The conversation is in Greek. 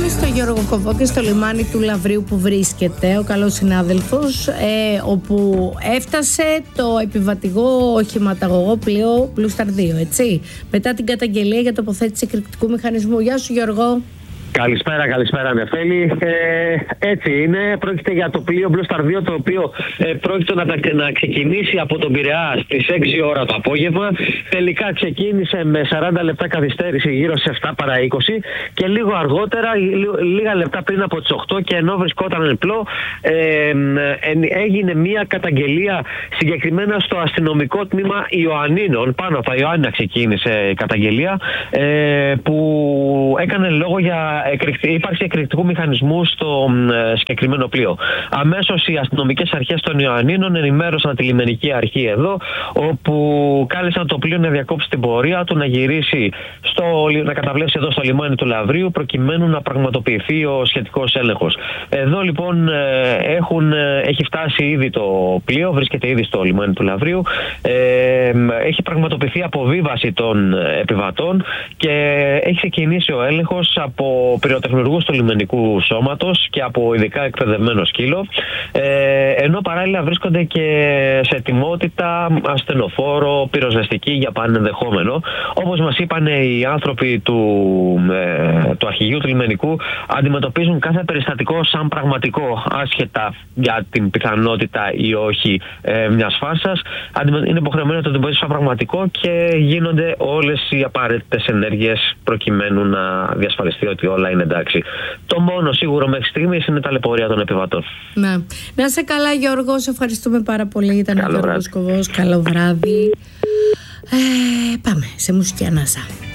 στο Γιώργο Κοβό και στο λιμάνι του Λαυρίου που βρίσκεται ο καλός συνάδελφος, όπου έφτασε το επιβατηγό οχηματαγωγό πλοίο Blue Star 2, έτσι, μετά την καταγγελία για τοποθέτηση εκρηκτικού μηχανισμού. Γεια σου Γιώργο. Καλησπέρα Νεφέλη. Έτσι είναι, πρόκειται για το πλοίο Blue Star 2, το οποίο πρόκειται να ξεκινήσει από τον Πειραιά στις 6 ώρα το απόγευμα. Τελικά ξεκίνησε με 40 λεπτά καθυστέρηση γύρω σε 7 παρά 20 και λίγο αργότερα, λίγα λεπτά πριν από τις 8, και ενώ βρισκόταν εν πλώ, έγινε μια καταγγελία συγκεκριμένα στο αστυνομικό τμήμα Ιωαννίνων. Πάνω από τα Ιωάννινα ξεκίνησε η καταγγελία, που έκανε λόγο για ύπαρξη εκρηκτικού μηχανισμού στο συγκεκριμένο πλοίο. Αμέσως οι αστυνομικές αρχές των Ιωαννίνων ενημέρωσαν τη λιμενική αρχή εδώ, όπου κάλεσαν το πλοίο να διακόψει την πορεία του, να γυρίσει να καταβλέψει εδώ στο λιμάνι του Λαυρίου, προκειμένου να πραγματοποιηθεί ο σχετικός έλεγχος. Εδώ λοιπόν έχει φτάσει ήδη το πλοίο, βρίσκεται ήδη στο λιμάνι του Λαυρίου, έχει πραγματοποιηθεί αποβίβαση των επιβατών και έχει ξεκινήσει ο έλεγχος από πυροτεχνουργούς του λιμενικού σώματος και από ειδικά εκπαιδευμένο σκύλο, ενώ παράλληλα βρίσκονται και σε ετοιμότητα ασθενοφόρο, πυροσβεστική για πανενδεχόμενο. Όπως μας είπαν οι άνθρωποι του αρχηγείου του λιμενικού, αντιμετωπίζουν κάθε περιστατικό σαν πραγματικό, άσχετα για την πιθανότητα ή όχι μιας φάρσας. Είναι υποχρεωμένοι να το αντιμετωπίζουν σαν πραγματικό και γίνονται όλες οι απαραίτητες ενέργειες προκειμένου να διασφαλιστεί ότι όλα είναι εντάξει. Το μόνο σίγουρο μέχρι στιγμής είναι τα ταλαιπωρία των επιβατών. Να είσαι καλά Γιώργο, σε ευχαριστούμε πάρα πολύ. Ήταν ο Γιώργος Κοβός. Καλό βράδυ. Πάμε σε μουσική ανάσα.